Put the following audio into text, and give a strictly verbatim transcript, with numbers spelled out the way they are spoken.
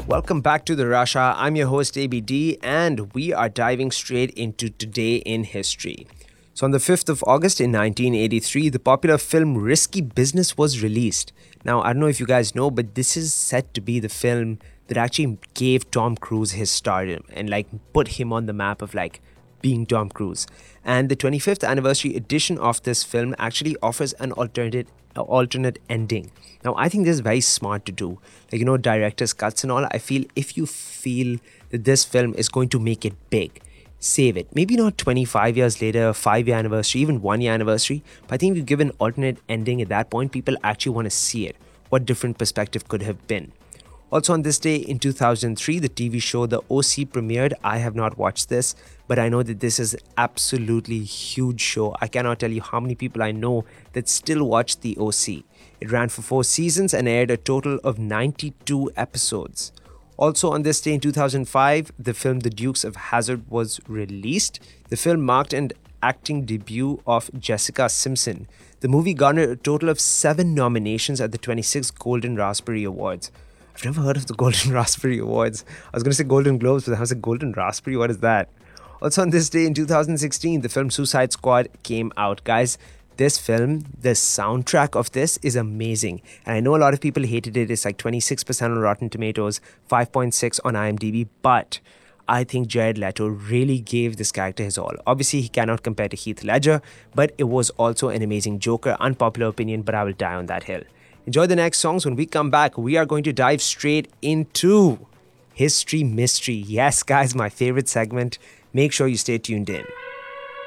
Welcome back to the Russia. I'm your host A B D, and we are diving straight into today in history. So, on the fifth of August in nineteen eighty-three, the popular film Risky Business was released. Now, I don't know if you guys know, but this is set to be the film that actually gave Tom Cruise his stardom and like put him on the map of like being Tom Cruise. And the twenty-fifth anniversary edition of this film actually offers an alternate alternate ending. Now, I think this is very smart to do. Like, you know, director's cuts and all. I feel if you feel that this film is going to make it big, save it. Maybe not twenty-five years later, five year anniversary, even one year anniversary. But I think if you give an alternate ending at that point, people actually want to see it. What different perspective could have been. Also on this day in two thousand three, the T V show The O C premiered. I have not watched this, but I know that this is absolutely huge show. I cannot tell you how many people I know that still watch The O C. It ran for four seasons and aired a total of ninety-two episodes. Also on this day in two thousand five, the film The Dukes of Hazzard was released. The film marked an acting debut of Jessica Simpson. The movie garnered a total of seven nominations at the twenty-sixth Golden Raspberry Awards. I've never heard of the Golden Raspberry Awards. I was going to say Golden Globes, but I was like, Golden Raspberry? What is that? Also on this day in two thousand sixteen, the film Suicide Squad came out. Guys, this film, the soundtrack of this is amazing. And I know a lot of people hated it. It's like twenty-six percent on Rotten Tomatoes, five point six on IMDb. But I think Jared Leto really gave this character his all. Obviously, he cannot compare to Heath Ledger, but it was also an amazing Joker. Unpopular opinion, but I will die on that hill. Enjoy the next songs. When we come back, we are going to dive straight into History Mystery. Yes, guys, my favorite segment. Make sure you stay tuned in.